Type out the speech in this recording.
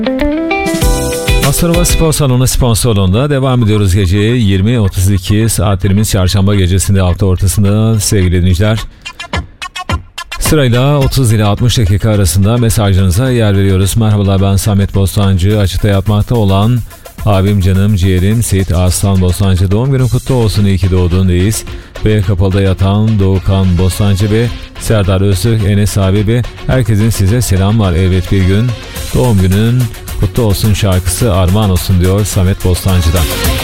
Astrova Spor Salonu sponsorluğunda devam ediyoruz geceye. 20.32 saatlerimiz çarşamba gecesinde, hafta ortasında sevgili dinleyiciler. Sırayla 30 ile 60 dakika arasında mesajlarınıza yer veriyoruz. Merhabalar, ben Samet Bostancı. Açıkta yatmakta olan abim, canım, ciğerim Seyit Arslan Bostancı. Doğum günün kutlu olsun, iyi ki doğduğundayız. Ve kapalıda yatan Doğukan Bostancı ve Serdar Öztürk, Enes abi ve herkesin size selam var. Elbet bir gün doğum günün kutlu olsun şarkısı armağan olsun diyor Samet Bostancı'dan.